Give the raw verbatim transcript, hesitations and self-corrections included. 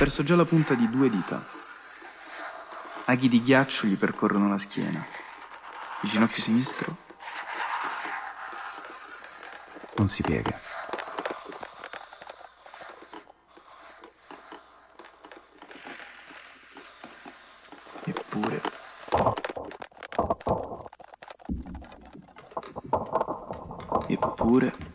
perso già la punta di due dita. Aghi di ghiaccio gli percorrono la schiena. Il ginocchio sinistro non si piega. Eppure... Eppure...